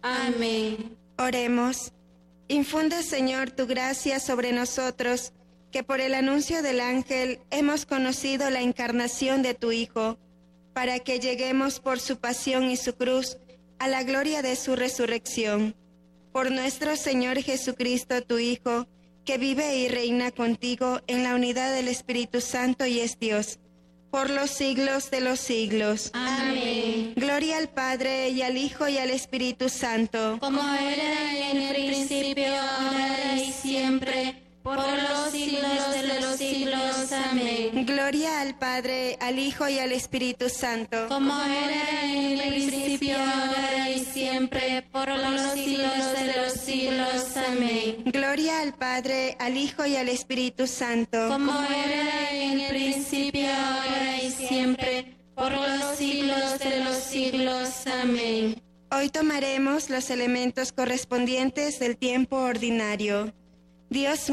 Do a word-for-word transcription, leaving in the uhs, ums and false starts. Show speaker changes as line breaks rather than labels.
Amén.
Oremos. Infunde, Señor, tu gracia sobre nosotros, que por el anuncio del ángel hemos conocido la encarnación de tu Hijo, para que lleguemos por su pasión y su cruz a la gloria de su resurrección. Por nuestro Señor Jesucristo, tu Hijo, que vive y reina contigo en la unidad del Espíritu Santo y es Dios, por los siglos de los siglos.
Amén.
Gloria al Padre, y al Hijo, y al Espíritu Santo.
Como era en el principio, ahora y siempre, por los siglos de los siglos. Amén.
Gloria al Padre, al Hijo, y al Espíritu Santo.
Como era en el principio, ahora y siempre, por los siglos de los siglos. Amén.
Gloria al Padre, al Hijo, y al Espíritu Santo.
Como era en el principio, ahora y siempre, por los siglos de los siglos. Amén.
Hoy tomaremos los elementos correspondientes del tiempo ordinario. Dios